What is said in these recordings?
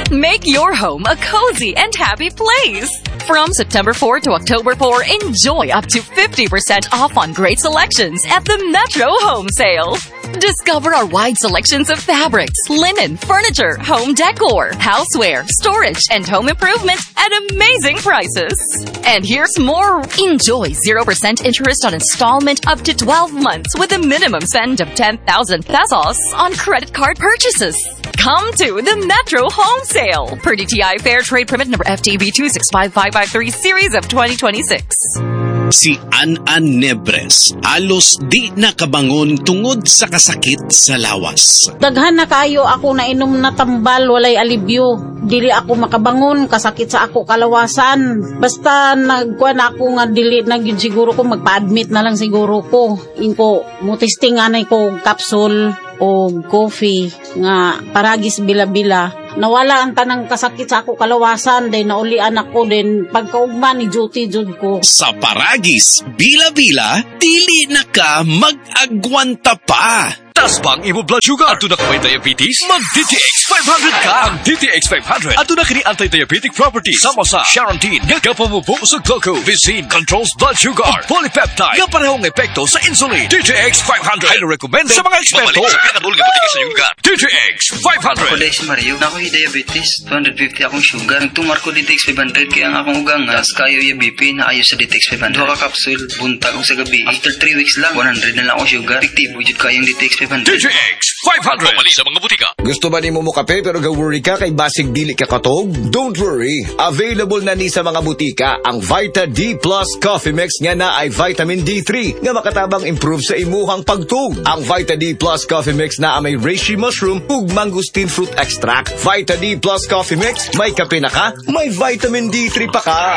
Make your home a cozy and happy place. From September 4 to October 4, enjoy up to 50% off on great selections at the Metro Home Sale. Discover our wide selections of fabrics, linen, furniture, home decor, houseware, storage, and home improvement at amazing prices. And here's more. Enjoy 0% interest on installment up to 12 months with a minimum spend of 10,000 pesos on credit card purchases. Come to the Metro Home Sale per DTI Fair Trade Permit number FTB 265553 series of 2026. Si An-An Nebres halos di nakabangon tungod sa kasakit sa lawas. Daghan na kayo ako na inom na tambal, walay alibyo. Dili ako makabangon, kasakit sa ako kalawasan. Basta nagkuhan ako nga dili na yun siguro ko, magpa-admit na lang siguro ko. Inko, mutistinganay ko capsule o coffee nga paragis bila-bila. Nawala ang tanang kasakit sa ako kalawasan, din naulian ako din pagkaugma ni duty jud ko. Sa paragis, bila-bila, dili na ka mag-agwanta pa. Taas bang imo blood sugar? Ato na ka may diabetes? Mag-DTX 500 ka! Ang DTX 500 ato na kini anti-diabetic properties sama sa Charantine nga kapamubo sa glucose, Vizine controls blood sugar, o polypeptide nga parehong epekto sa insulin. DTX 500 highly recommended sa mga eksperto. DTX 500. Ako si Mario, na ako diabetes, 250 akong sugar. Nagtumar ko DTX 500 kaya ang akong ugang kayo yung BP na ayos sa DTX 500. Duha ka kapsul, buntag ko sa gabi. After 3 weeks lang, 100 na lang akong sugar. Efektibo jud kayong DTX 500. DTX 500. Pumali sa mga butika. Gusto ba ni mo kape pero ga-worry ka kay basig dili ka katog? Don't worry. Available na ni sa mga butika ang Vita D Plus Coffee Mix nga na ay vitamin D3 nga makatabang improve sa imuhang pagtug. Ang Vita D Plus Coffee Mix na may reishi mushroom ug mangosteen fruit extract. Vita D Plus Coffee Mix, may kape na ka, may vitamin D3 pa ka.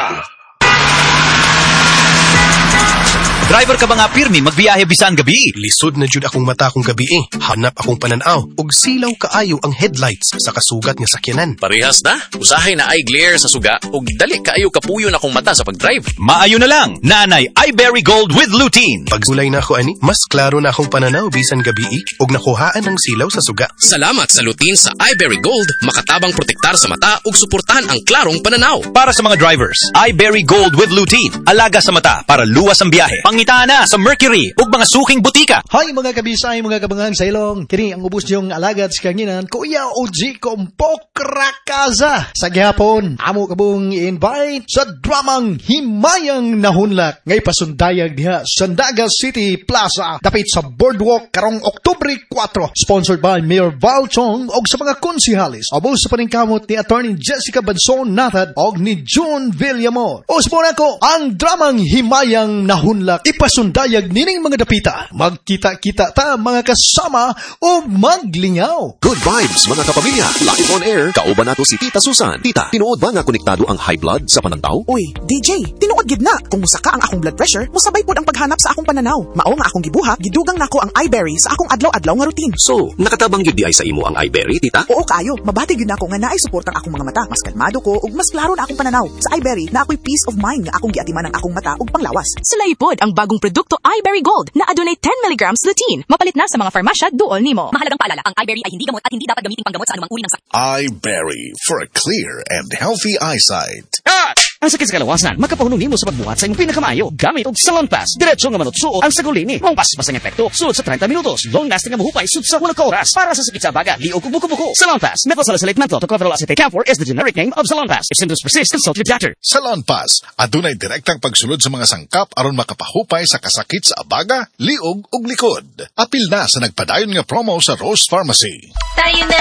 Driver ka ba nga pirmi magbiyahe bisan gabi? Lisod na jud akong mata akong gabi eh. Hanap akong pananaw ug silaw kaayo ang headlights sa kasugat nga sakyanan. Parehas na. Usahay na eye glare sa suga ug dali kaayo kapuyo na akong mata sa pagdrive. Maayo na lang. Nanay iBerry Gold with lutein. Pagulay na ako ani, mas klaro na akong pananaw bisan gabi ug nakuhaan ang silaw sa suga. Salamat sa lutein sa iBerry Gold. Makatabang protektar sa mata ug suportahan ang klarong pananaw. Para sa mga drivers, iBerry Gold with lutein. Alaga sa mata para luwas ang biyahe. Pangitana sa Mercury ug mga suking butika. Hay mga kabisay, mga kabangan sa ilong. Kini ang ubos yung alagad sa kanginan, Kuya Oji Kompok Rakaza. Sa gihapon, amo kabong i-invite sa dramang Himayang Nahunlak. Ngay pasundayag diha sa Naga City Plaza. Dapit sa Boardwalk karong Oktubre 4. Sponsored by Mayor Val Chong og sa mga konsihalis. Ubos sa paningkamot ni Attorney Jessica Banson Nathad og ni June Villamor. Uspo na ko ang dramang Himayang Nahunlak. Ipasundayag nining mga dapita. Magkita-kita ta mga kasama o maglingaw. Good vibes mga kapamilya. Live on air. Kauban nato si Tita Susan. Tita, tinuod ba nga konektado ang high blood sa panantaw? Uy, DJ, tinuod gid na. Kung musaka ang akong blood pressure, musabay pod ang paghanap sa akong pananaw. Mao nga akong gibuhat, gidugang nako ang iBerry sa akong adlaw-adlaw nga routine. So, nakatabang gyud di ay sa imo ang iBerry, Tita? Oo kayo, mabati gyud nako nga naay suportang akong mga mata. Mas kalmado ko ug mas klaro na akong pananaw. Sa iBerry, na ako'y peace of mind nga akong giatiman ang akong mata ug panglawas. Sulay pod ang bagong produkto iBerry Gold na adunay 10 mg lutein. Mapalit na sa mga farmasya duol nimo. Mahalagang paalala, ang iBerry ay hindi gamot at hindi dapat gamitin panggamot sa anumang uri ng sakit. iBerry for a clear and healthy eyesight. Ang sakit sa kalawasan, magkapahunong nimo sa pagbuhat sa imong pinakamaayo. Gamit og Salon Pass. Diretso nga manutsuot ang sagulini. Mong pas-pas ang epekto. Sulod sa 30 minutos. Long-lasting nga mahupay sud sa 8 oras. Para sa sakit sa baga, liog ug buko-buko. Salon Pass. Methylsalicylate menthol to chlorphenol Camphor is the generic name of Salon Pass. If symptoms persist, consult your doctor. Salon Pass. Adunay direktang pagsulod sa mga sangkap aron makapahupay sa kasakit sa abaga, liog ug likod. Apil na sa nagpadayon nga promo sa Rose Pharmacy. Tayo na